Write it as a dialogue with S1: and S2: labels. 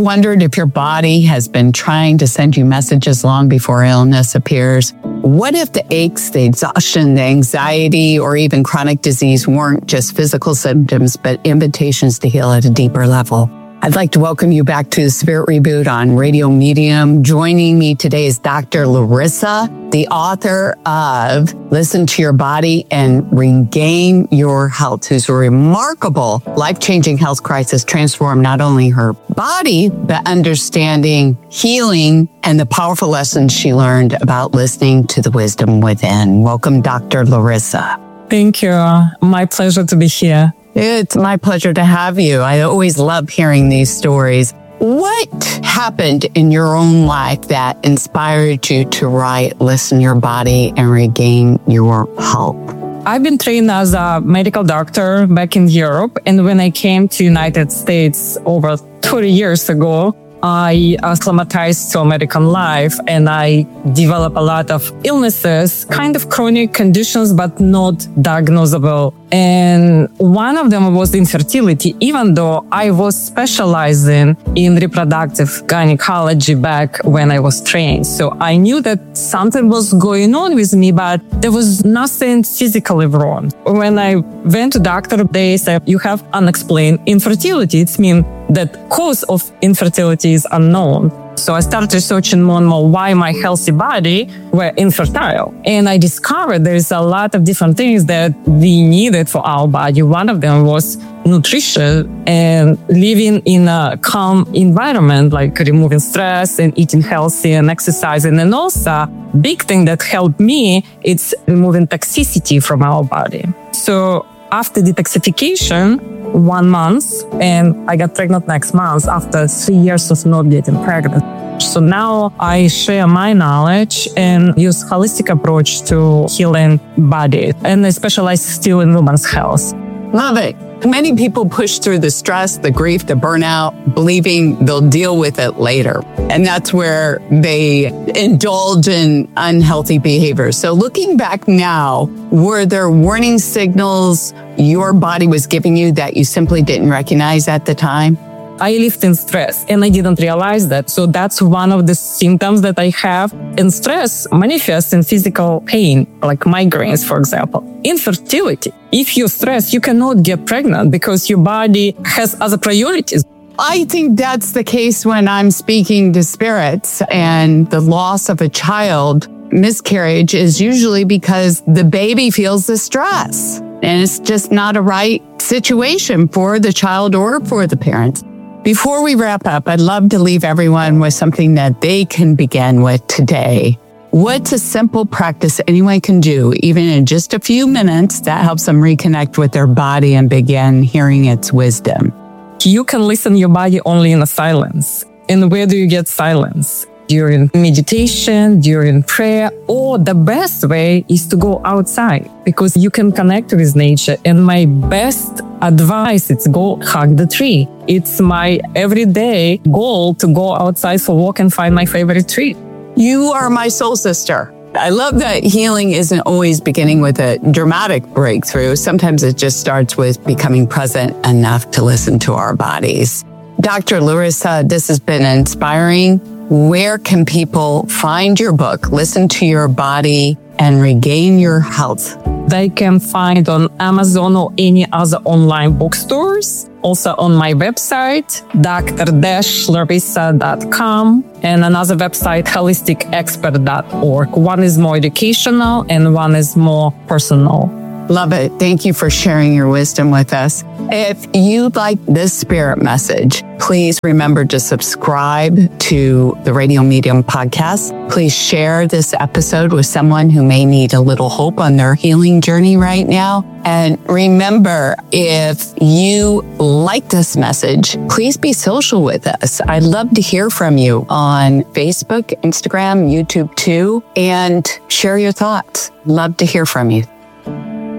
S1: wondered if your body has been trying to send you messages long before illness appears? What if the aches, the exhaustion, the anxiety, or even chronic disease weren't just physical symptoms, but invitations to heal at a deeper level? I'd like to welcome you back to the Spirit Reboot on Radio Medium. Joining me today is Dr. Larissa, the author of Listen to Your Body and Regain Your Health, whose remarkable life-changing health crisis transformed not only her body, but understanding, healing, and the powerful lessons she learned about listening to the wisdom within. Welcome, Dr. Larissa.
S2: Thank you. My pleasure to be here.
S1: It's my pleasure to have you. I always love hearing these stories. What happened in your own life that inspired you to write Listen to Your Body and Regain Your Health?
S2: I've been trained as a medical doctor back in Europe. And when I came to United States over 30 years ago, I acclimatized to American life and I developed a lot of illnesses, kind of chronic conditions, but not diagnosable. And one of them was infertility, even though I was specializing in reproductive gynecology back when I was trained. So I knew that something was going on with me, but there was nothing physically wrong. When I went to doctor, they said, you have unexplained infertility. It means that cause of infertility is unknown. So I started researching more and more why my healthy body were infertile. And I discovered there's a lot of different things that we needed for our body. One of them was nutrition and living in a calm environment, like removing stress and eating healthy and exercising. And also, big thing that helped me, it's removing toxicity from our body. So after detoxification, 1 month, and I got pregnant next month after 3 years of not getting pregnant. So now I share my knowledge and use holistic approach to healing body, and I specialize still in women's health.
S1: Love it. Many people push through the stress, the grief, the burnout, believing they'll deal with it later. And that's where they indulge in unhealthy behaviors. So looking back now, were there warning signals your body was giving you that you simply didn't recognize at the time?
S2: I lived in stress and I didn't realize that. So that's one of the symptoms that I have. And stress manifests in physical pain, like migraines, for example. Infertility. If you're stressed, you cannot get pregnant because your body has other priorities.
S1: I think that's the case when I'm speaking to spirits, and the loss of a child, miscarriage, is usually because the baby feels the stress. And it's just not a right situation for the child or for the parents. Before we wrap up, I'd love to leave everyone with something that they can begin with today. What's a simple practice anyone can do, even in just a few minutes, that helps them reconnect with their body and begin hearing its wisdom?
S2: You can listen to your body only in the silence. And where do you get silence? During meditation, during prayer, or the best way is to go outside because you can connect with nature. And my best advice is go hug the tree. It's my everyday goal to go outside for a walk and find my favorite tree.
S1: You are my soul sister. I love that healing isn't always beginning with a dramatic breakthrough. Sometimes it just starts with becoming present enough to listen to our bodies. Dr. Larissa, this has been inspiring. Where can people find your book, Listen to Your Body and Regain Your Health?
S2: They can find on Amazon or any other online bookstores. Also on my website, dr-larissa.com, and another website, holisticexpert.org. One is more educational and one is more personal.
S1: Love it. Thank you for sharing your wisdom with us. If you like this spirit message, please remember to subscribe to the Radio Medium podcast. Please share this episode with someone who may need a little hope on their healing journey right now. And remember, if you like this message, please be social with us. I'd love to hear from you on Facebook, Instagram, YouTube too, and share your thoughts. Love to hear from you.